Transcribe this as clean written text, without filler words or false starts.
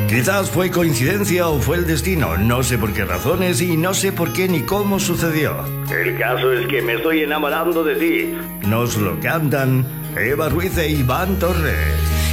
Quizás fue coincidencia o fue el destino, no sé por qué razones y no sé por qué ni cómo sucedió. El caso es que me estoy enamorando de ti. Nos lo cantan Eva Ruiz e Iván Torres.